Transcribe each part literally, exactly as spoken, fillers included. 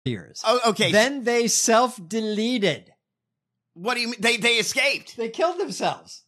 years. Oh, okay. Then they self-deleted. What do you mean? They, they escaped. They killed themselves.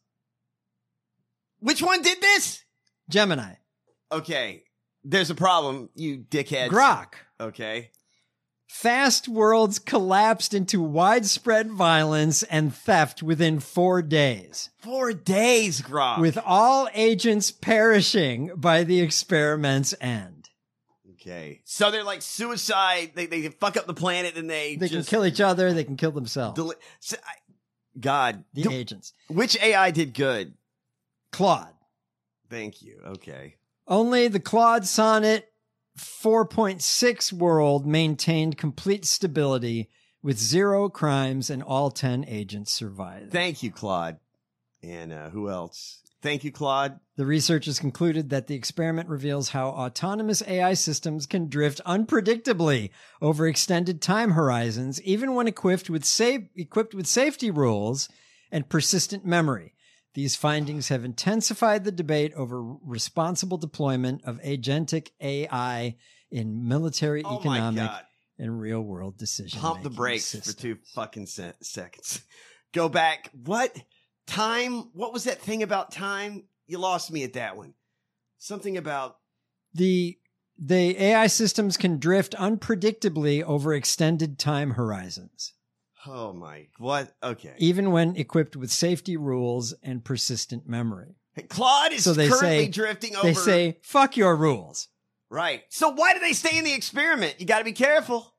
Which one did this? Gemini. Okay. There's a problem, you dickheads. Grok. Okay. Fast worlds collapsed into widespread violence and theft within four days. Four days, Grok. With all agents perishing by the experiment's end. Okay. So they're like suicide. They they fuck up the planet and they They just can kill each other. They can kill themselves. Deli- so I, God. The do- agents. Which A I did good? Claude. Thank you. Okay. Only the Claude Sonnet four point six world maintained complete stability with zero crimes and all ten agents survived. Thank you, Claude. And uh, who else? Thank you, Claude. The researchers concluded that the experiment reveals how autonomous A I systems can drift unpredictably over extended time horizons, even when equipped with safe, equipped with safety rules and persistent memory. These findings have intensified the debate over responsible deployment of agentic A I in military, Oh economic, my God. and real-world decision. Pump the brakes for two fucking se- seconds. Go back. What? Time? What was that thing about time? You lost me at that one. Something about... The the A I systems can drift unpredictably over extended time horizons. Oh my... What? Okay. Even when equipped with safety rules and persistent memory. Hey, Claude is So they currently say- drifting over... They say, fuck your rules. Right. So why do they stay in the experiment? You got to be careful.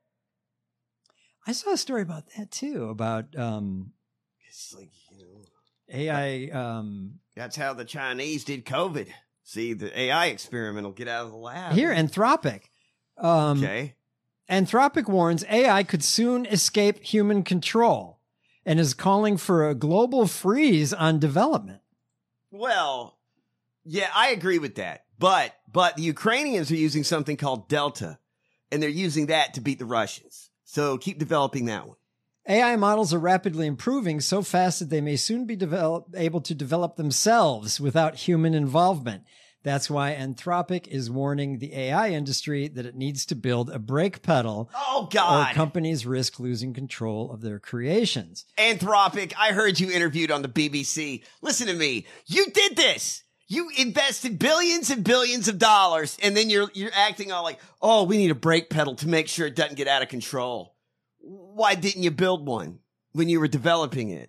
I saw a story about that too, about um, It's like, you know... A I... Um, That's how the Chinese did COVID. See, the A I experiment will get out of the lab. here, Anthropic. Um, Okay. Anthropic warns A I could soon escape human control and is calling for a global freeze on development. Well, yeah, I agree with that. But but the Ukrainians are using something called Delta, and they're using that to beat the Russians. So keep developing that one. A I models are rapidly improving so fast that they may soon be develop, able to develop themselves without human involvement. That's why Anthropic is warning the A I industry that it needs to build a brake pedal, Oh, God. or companies risk losing control of their creations. Anthropic, I heard you interviewed on the B B C. Listen to me. You did this. You invested billions and billions of dollars, and then you're you're acting all like, oh, we need a brake pedal to make sure it doesn't get out of control. Why didn't you build one when you were developing it?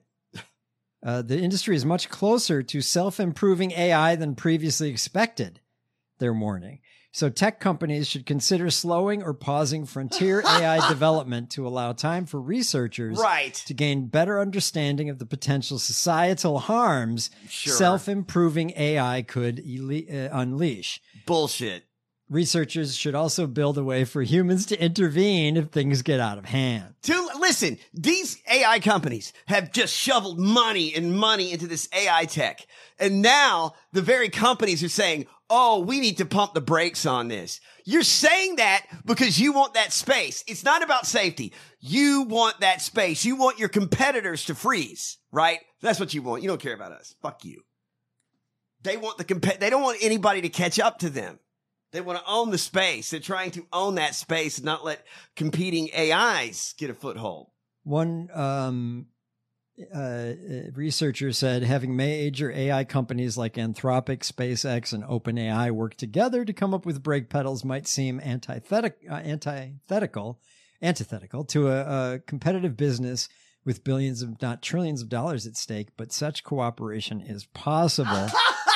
Uh, the industry is much closer to self-improving A I than previously expected, they're warning. So tech companies should consider slowing or pausing frontier A I development to allow time for researchers Right. to gain better understanding of the potential societal harms Sure. self-improving A I could ele- uh, unleash. Bullshit. Researchers should also build a way for humans to intervene if things get out of hand. To listen, these A I companies have just shoveled money and money into this A I tech. And now the very companies are saying, oh, we need to pump the brakes on this. You're saying that because you want that space. It's not about safety. You want that space. You want your competitors to freeze, right? That's what you want. You don't care about us. Fuck you. They want the comp- they don't want anybody to catch up to them. They want to own the space. They're trying to own that space and not let competing A Is get a foothold. One um, uh, researcher said having major A I companies like Anthropic, SpaceX, and OpenAI work together to come up with brake pedals might seem antithetic, uh, antithetical, antithetical to a, a competitive business with billions, if not trillions of dollars at stake, but such cooperation is possible.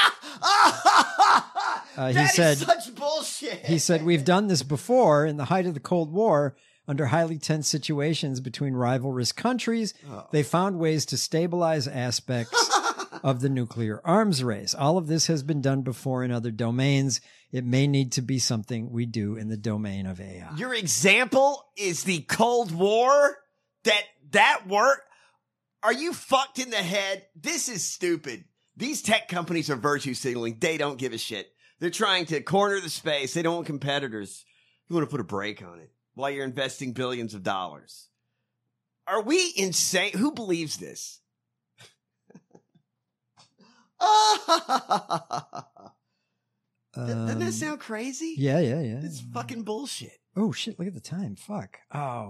Uh, he That said, is such bullshit. He said, we've done this before in the height of the Cold War under highly tense situations between rivalrous countries. Oh. They found ways to stabilize aspects of the nuclear arms race. All of this has been done before in other domains. It may need to be something we do in the domain of A I. Your example is the Cold War? That that work? Are you fucked in the head? This is stupid. These tech companies are virtue signaling. They don't give a shit. They're trying to corner the space. They don't want competitors. You want to put a brake on it while you're investing billions of dollars. Are we insane? Who believes this? Doesn't that Um, sound crazy? Yeah, yeah, yeah. It's fucking bullshit. Oh shit! Look at the time. Fuck. Oh.